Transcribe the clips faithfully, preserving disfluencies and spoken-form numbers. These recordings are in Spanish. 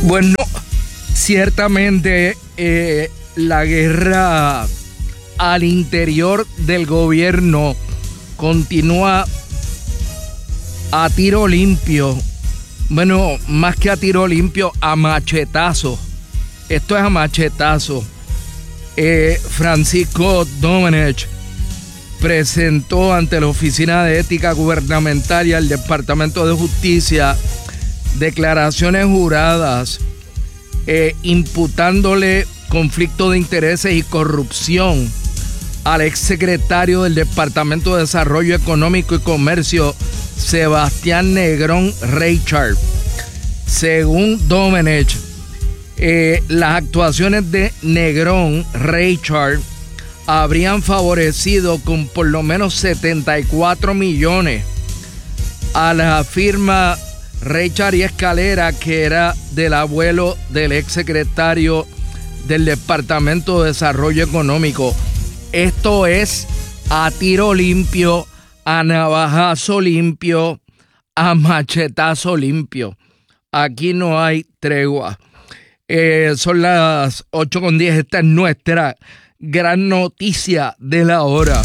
Bueno, ciertamente eh, la guerra al interior del gobierno continúa a tiro limpio. Bueno, más que a tiro limpio, a machetazo. Esto es a machetazo. Eh, Francisco Domenech presentó ante la Oficina de Ética Gubernamental y al Departamento de Justicia declaraciones juradas eh, imputándole conflicto de intereses y corrupción al exsecretario del Departamento de Desarrollo Económico y Comercio, Sebastián Negrón Reichard. Según Domenech, eh, las actuaciones de Negrón Reichard habrían favorecido con por lo menos setenta y cuatro millones a la firma Reichard y Escalera, que era del abuelo del exsecretario del Departamento de Desarrollo Económico. Esto es a tiro limpio, a navajazo limpio, a machetazo limpio. Aquí no hay tregua. Eh, son las ocho con diez. Esta es nuestra gran noticia de la hora.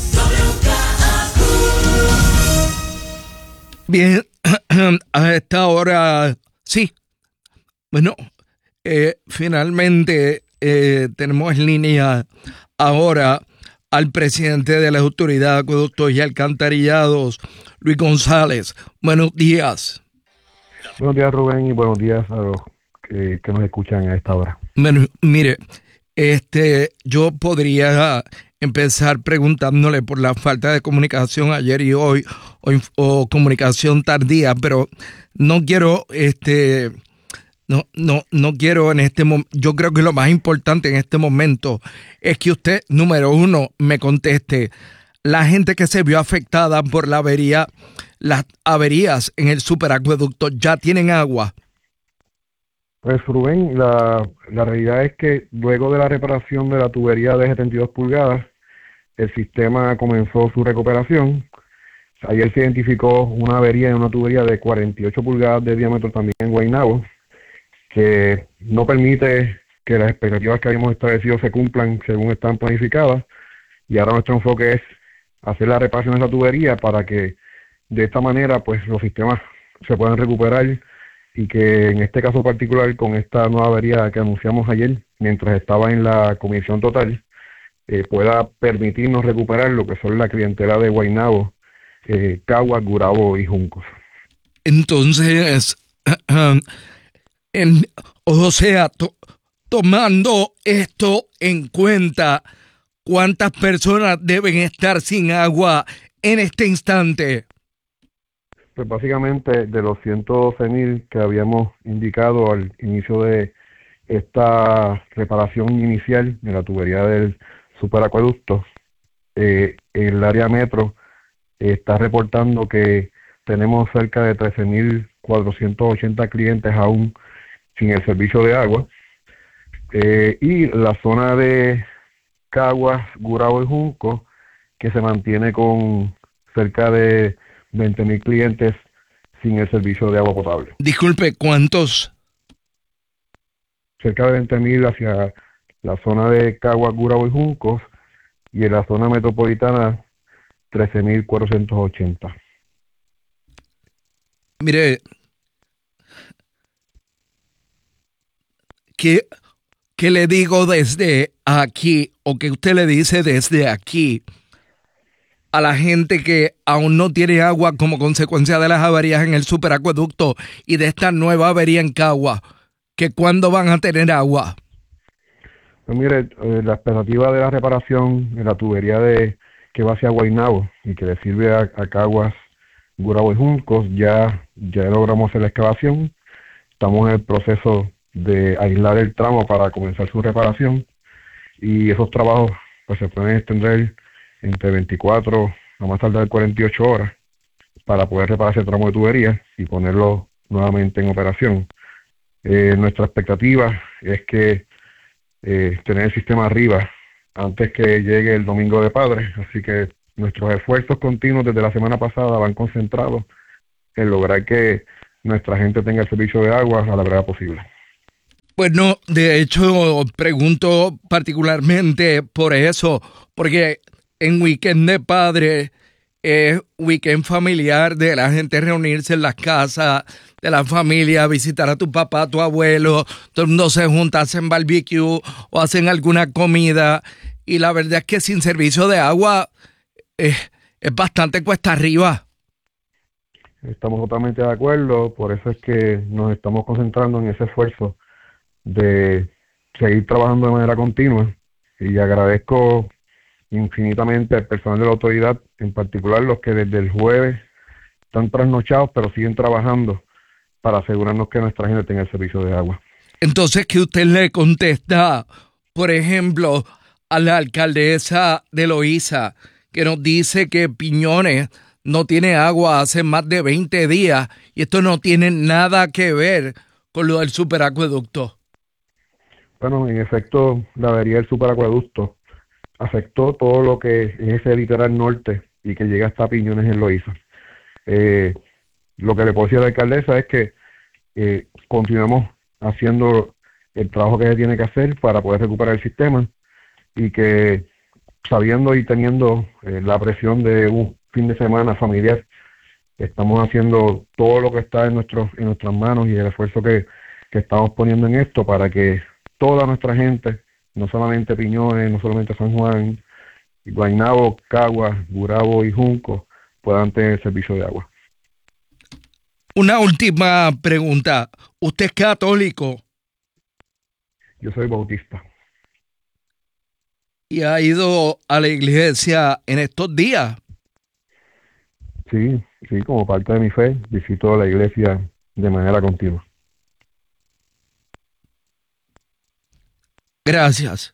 Bien, a esta hora, sí. Bueno, eh, finalmente eh, tenemos en línea ahora al presidente de la Autoridad de Acueductos y Alcantarillados, Luis González. Buenos días. Buenos días, Rubén, y buenos días a los que, que nos escuchan a esta hora. Bueno, mire, este, yo podría empezar preguntándole por la falta de comunicación ayer y hoy, o, o comunicación tardía, pero no quiero, este, no, no, no quiero en este momento. Yo creo que lo más importante en este momento es que usted, número uno, me conteste. La gente que se vio afectada por la avería, las averías en el superacueducto, ¿ya tienen agua? Pues, Rubén, la, la realidad es que luego de la reparación de la tubería de setenta y dos pulgadas, el sistema comenzó su recuperación. Ayer se identificó una avería en una tubería de cuarenta y ocho pulgadas de diámetro también en Guaynabo, que no permite que las expectativas que habíamos establecido se cumplan según están planificadas. Y ahora nuestro enfoque es hacer la reparación de esa tubería para que de esta manera pues los sistemas se puedan recuperar y que en este caso particular, con esta nueva avería que anunciamos ayer, mientras estaba en la comisión total, eh, pueda permitirnos recuperar lo que son la clientela de Guaynabo, eh, Caguas, Gurabo y Juncos. Entonces, en, o sea, to, tomando esto en cuenta, ¿cuántas personas deben estar sin agua en este instante? Pues básicamente de los ciento doce mil que habíamos indicado al inicio de esta reparación inicial de la tubería del superacueducto, eh, el área metro está reportando que tenemos cerca de trece mil cuatrocientos ochenta clientes aún sin el servicio de agua, eh, y la zona de Caguas, Gurabo y Junco, que se mantiene con cerca de veinte mil clientes sin el servicio de agua potable. Disculpe, ¿cuántos? Cerca de veinte mil hacia la zona de Caguas, Gurabo y Juncos, y en la zona metropolitana trece mil cuatrocientos ochenta. Mire, ¿qué, ¿qué le digo desde aquí, o que usted le dice desde aquí a la gente que aún no tiene agua como consecuencia de las averías en el superacueducto y de esta nueva avería en Caguas, que cuándo van a tener agua? Pues mire, eh, la expectativa de la reparación de la tubería de que va hacia Guaynabo y que le sirve a, a Caguas, Gurabo y Juncos, ya, ya logramos hacer la excavación. Estamos en el proceso de aislar el tramo para comenzar su reparación, y esos trabajos pues se pueden extender entre veinticuatro a más tardar cuarenta y ocho horas para poder reparar ese tramo de tubería y ponerlo nuevamente en operación. Eh, nuestra expectativa es que eh, tener el sistema arriba antes que llegue el Domingo de Padres, así que nuestros esfuerzos continuos desde la semana pasada van concentrados en lograr que nuestra gente tenga el servicio de agua a la brevedad posible. Pues no, de hecho, pregunto particularmente por eso, porque en Weekend de Padre es weekend familiar de la gente reunirse en las casas de la familia, visitar a tu papá, a tu abuelo, todo el mundo se junta, hacen barbecue o hacen alguna comida, y la verdad es que sin servicio de agua eh, es bastante cuesta arriba. Estamos totalmente de acuerdo, por eso es que nos estamos concentrando en ese esfuerzo de seguir trabajando de manera continua, y agradezco infinitamente al personal de la autoridad, en particular los que desde el jueves están trasnochados pero siguen trabajando para asegurarnos que nuestra gente tenga el servicio de agua. Entonces, ¿qué usted le contesta, por ejemplo, a la alcaldesa de Loíza, que nos dice que Piñones no tiene agua hace más de veinte días y esto no tiene nada que ver con lo del superacueducto? Bueno, en efecto, la avería del superacueducto afectó todo lo que es ese litoral norte y que llega hasta Piñones en Loíza. Eh, lo que le puedo decir a la alcaldesa es que eh, continuamos haciendo el trabajo que se tiene que hacer para poder recuperar el sistema, y que sabiendo y teniendo eh, la presión de un fin de semana familiar, estamos haciendo todo lo que está en, nuestros, en nuestras manos, y el esfuerzo que, que estamos poniendo en esto para que toda nuestra gente, no solamente Piñones, no solamente San Juan, Guaynabo, Caguas, Gurabo y Junco, puedan tener servicio de agua. Una última pregunta. ¿Usted es católico? Yo soy bautista. ¿Y ha ido a la iglesia en estos días? Sí, sí, como parte de mi fe, visito la iglesia de manera continua. Gracias.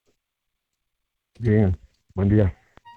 Bien, buen día.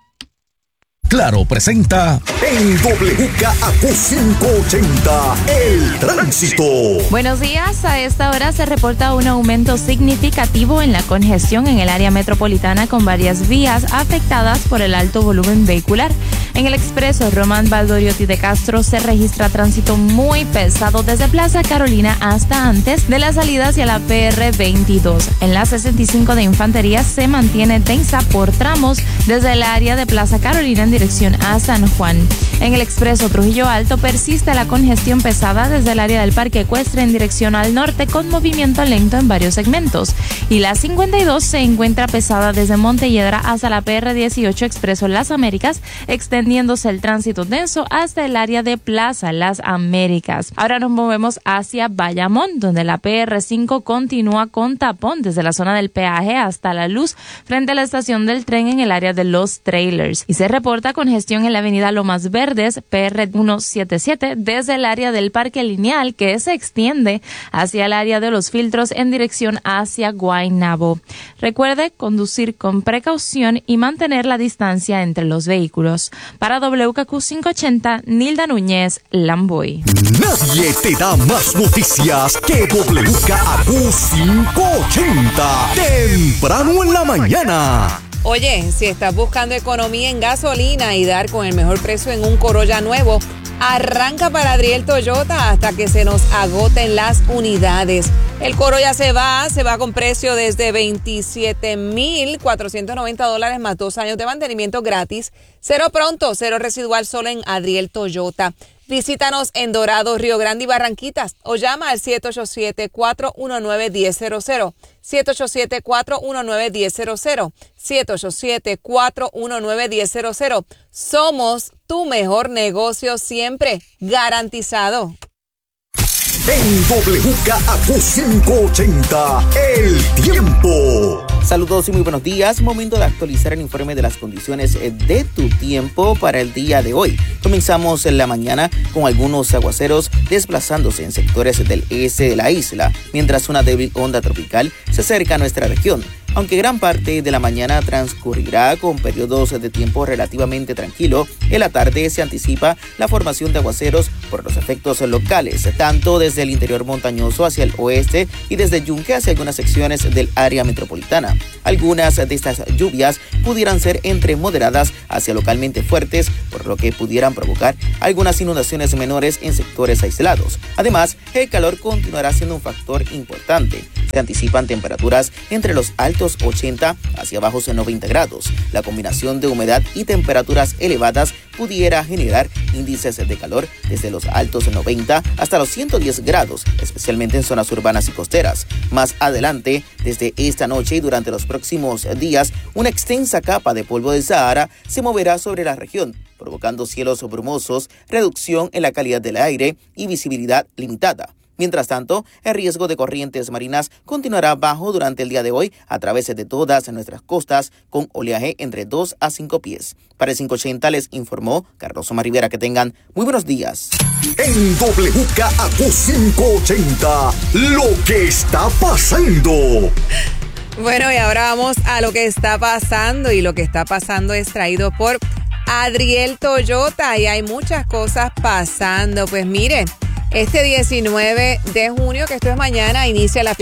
Claro presenta en W K A Q quinientos ochenta el tránsito. Buenos días, a esta hora se reporta un aumento significativo en la congestión en el área metropolitana, con varias vías afectadas por el alto volumen vehicular. En el expreso Román Valdoriotti de Castro se registra tránsito muy pesado desde Plaza Carolina hasta antes de la salida hacia la P R veintidós. En la sesenta y cinco de Infantería se mantiene densa por tramos desde el área de Plaza Carolina en dirección a San Juan. En el expreso Trujillo Alto persiste la congestión pesada desde el área del Parque Ecuestre en dirección al norte, con movimiento lento en varios segmentos. Y la cincuenta y dos se encuentra pesada desde Montelledra hasta la P R dieciocho expreso Las Américas, extendiéndose el tránsito denso hasta el área de Plaza Las Américas. Ahora nos movemos hacia Bayamón, donde la P R cinco continúa con tapón desde la zona del peaje hasta La Luz, frente a la estación del tren en el área de Los Trailers. Y se reporta congestión en la avenida Lomas Verdes, P R ciento setenta y siete, desde el área del Parque Lineal, que se extiende hacia el área de Los Filtros en dirección hacia Guaynabo. Recuerde conducir con precaución y mantener la distancia entre los vehículos. Para W K Q quinientos ochenta, Nilda Núñez, Lamboy. Nadie te da más noticias que W K A Q quinientos ochenta. Temprano en la mañana. Oye, si estás buscando economía en gasolina y dar con el mejor precio en un Corolla nuevo, arranca para Adriel Toyota hasta que se nos agoten las unidades. El Corolla se va, se va con precio desde veintisiete mil cuatrocientos noventa dólares más dos años de mantenimiento gratis. Cero pronto, cero residual solo en Adriel Toyota. Visítanos en Dorado, Río Grande y Barranquitas o llama al siete ocho siete, cuatro uno nueve, uno cero cero cero, siete ocho siete, cuatro uno nueve, uno cero cero cero, siete ocho siete, cuatro uno nueve, uno cero cero. Somos tu mejor negocio siempre, garantizado. En W K A Q quinientos ochenta, el tiempo. Saludos y muy buenos días. Momento de actualizar el informe de las condiciones de tu tiempo para el día de hoy. Comenzamos en la mañana con algunos aguaceros desplazándose en sectores del este de la isla, mientras una débil onda tropical se acerca a nuestra región. Aunque gran parte de la mañana transcurrirá con periodos de tiempo relativamente tranquilo, en la tarde se anticipa la formación de aguaceros por los efectos locales, tanto desde el interior montañoso hacia el oeste y desde Yunque hacia algunas secciones del área metropolitana. Algunas de estas lluvias pudieran ser entre moderadas hacia localmente fuertes, por lo que pudieran provocar algunas inundaciones menores en sectores aislados. Además, el calor continuará siendo un factor importante, Se anticipan temperaturas entre los altos ochenta hacia bajos noventa grados. La combinación de humedad y temperaturas elevadas pudiera generar índices de calor desde los altos noventa hasta los ciento diez grados, especialmente en zonas urbanas y costeras. Más adelante, desde esta noche y durante los próximos días, una extensa capa de polvo del Sahara se moverá sobre la región, provocando cielos brumosos, reducción en la calidad del aire y visibilidad limitada. Mientras tanto, el riesgo de corrientes marinas continuará bajo durante el día de hoy a través de todas nuestras costas, con oleaje entre dos a cinco pies. Para el cinco ochenta les informó Carlos Omar Rivera. Que tengan muy buenos días. En W K A Q cinco ochenta, lo que está pasando. Bueno, y ahora vamos a lo que está pasando, y lo que está pasando es traído por Adriel Toyota, y hay muchas cosas pasando. Pues mire, este diecinueve de junio, que esto es mañana, inicia la